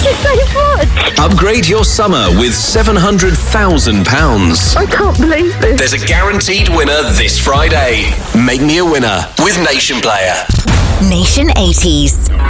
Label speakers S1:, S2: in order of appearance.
S1: you so much.
S2: Upgrade your summer with £700,000.
S1: I can't believe this.
S2: There's a guaranteed winner this Friday. Make me a winner with Nation Player.
S3: Nation 80s.